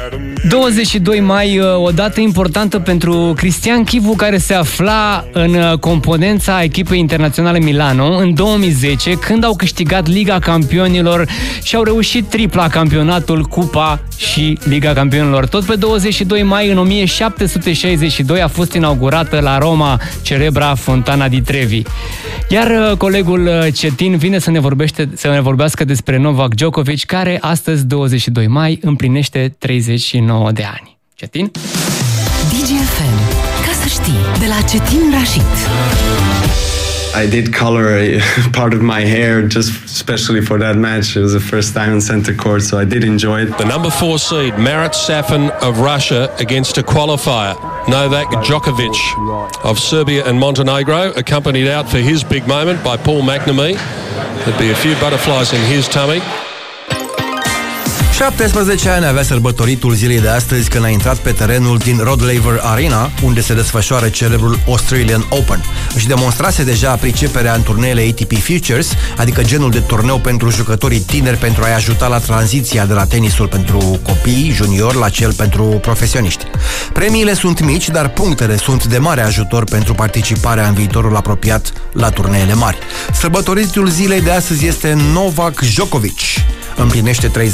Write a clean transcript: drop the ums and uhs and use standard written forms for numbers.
22 mai, o dată importantă pentru Cristian Chivu, care se afla în componența echipei internaționale Milano în 2010, când au câștigat Liga Campionilor și au reușit tripla: campionatul, cupa și Liga Campionilor. Tot pe 22 mai, în 1762, a fost inaugurată la Roma celebra Fontana di Trevi. Iar colegul Cetin vine să ne vorbească despre Novak Djokovic, care astăzi, 22 mai, împlinește 39 de ani. Cetin? DGFM. Ca să știi, de la Cetin Rashid. I did color part of my hair just especially for that match. It was the first time in center court, so I did enjoy it. The number 4 seed, Marat Safin of Russia, against a qualifier, Novak Djokovic of Serbia and Montenegro, accompanied out for his big moment by Paul McNamee. There'd be a few butterflies in his tummy. 17 ani avea sărbătoritul zilei de astăzi când a intrat pe terenul din Rod Laver Arena, unde se desfășoară celebrul Australian Open. Își demonstrase deja priceperea în turneele ATP Futures, adică genul de turneu pentru jucătorii tineri, pentru a-i ajuta la tranziția de la tenisul pentru copii, junior, la cel pentru profesioniști. Premiile sunt mici, dar punctele sunt de mare ajutor pentru participarea în viitorul apropiat la turneele mari. Sărbătoritul zilei de astăzi este Novak Djokovic. Împlinește 30